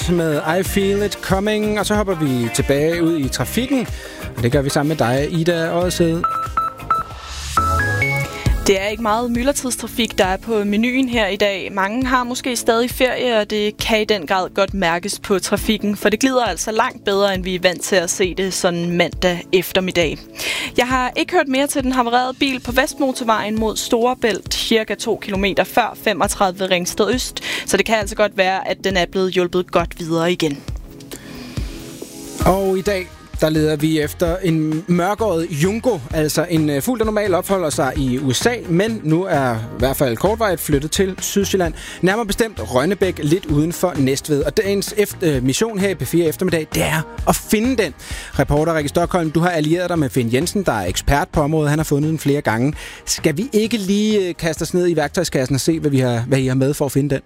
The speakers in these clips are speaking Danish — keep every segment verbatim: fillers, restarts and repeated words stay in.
med I Feel It Coming, og så hopper vi tilbage ud i trafikken, og det gør vi sammen med dig, Ida Ådsed. Det er ikke meget myldretidstrafik, der er på menuen her i dag. Mange har måske stadig ferie, og det kan i den grad godt mærkes på trafikken, for det glider altså langt bedre, end vi er vant til at se det sådan mandag eftermiddag. Jeg har ikke hørt mere til den havarerede bil på Vestmotorvejen mod Storebælt, cirka to kilometer før femogtredive Ringsted Øst, så det kan altså godt være, at den er blevet hjulpet godt videre igen. Og i dag der leder vi efter en mørkåret Jungo, altså en fugl, der normalt opholder sig i U S A, men nu er i hvert fald kortvarigt flyttet til Sydsjælland. Nærmere bestemt Rønnebæk, lidt uden for Næstved. Og dagens efter, mission her i P fire eftermiddag, det er at finde den. Reporter Rikke Stockholm, du har allieret dig med Finn Jensen, der er ekspert på området. Han har fundet den flere gange. Skal vi ikke lige kaste os ned i værktøjskassen og se, hvad, vi har, hvad I har med for at finde den?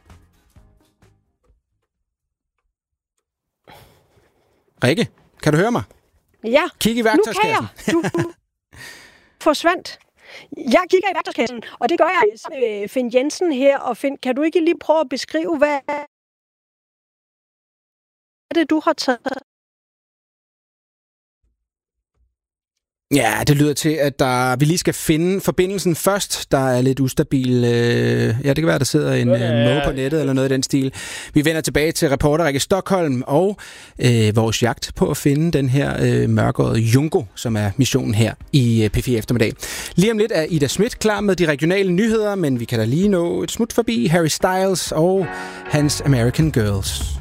Rikke? Kan du høre mig? Ja, Kig i værktøjskassen. Nu kan jeg. Du forsvandt. Jeg kigger i værktøjskassen, og det gør jeg med Finn Jensen her. Og Finn, kan du ikke lige prøve at beskrive, hvad er det, du har taget? Ja, det lyder til, at der, vi lige skal finde forbindelsen først. Der er lidt ustabil. Øh, ja, det kan være, der sidder en øh, måge på nettet eller noget i den stil. Vi vender tilbage til reporter Rikke Stockholm og øh, vores jagt på at finde den her øh, mørkårede Jungo, som er missionen her i øh, P fire eftermiddag. Lige om lidt er Ida Schmidt klar med de regionale nyheder, men vi kan da lige nå et smut forbi Harry Styles og hans American Girls.